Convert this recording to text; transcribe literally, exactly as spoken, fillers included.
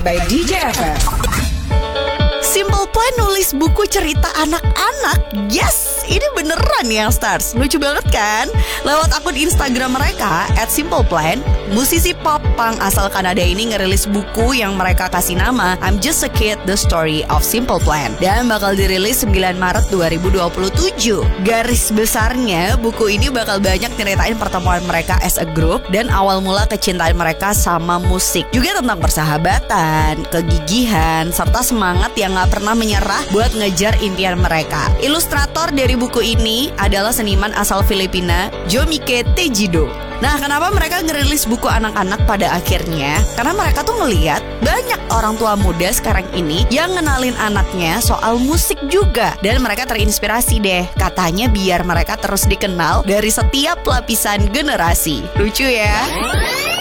by D J F M. Simple Plan nulis buku cerita anak-anak. Yes, ini beneran ya Stars. Lucu banget kan? Lewat akun Instagram mereka at Simple Plan, musisi pop punk asal Kanada ini ngerilis buku yang mereka kasih nama I'm Just a Kid, The Story of Simple Plan, dan bakal dirilis sembilan Maret dua ribu dua puluh tujuh. Garis besarnya, buku ini bakal banyak ceritain pertemuan mereka as a group dan awal mula kecintaan mereka sama musik. Juga tentang persahabatan, kegigihan, serta semangat yang gak pernah menyerah buat ngejar impian mereka. Ilustrator dari buku ini adalah seniman asal Filipina, Jomike Tejido. Nah, kenapa mereka ngerilis buku anak-anak pada akhirnya? Karena mereka tuh ngeliat banyak orang tua muda sekarang ini yang ngenalin anaknya soal musik juga. Dan mereka terinspirasi deh, katanya biar mereka terus dikenal dari setiap lapisan generasi. Lucu ya?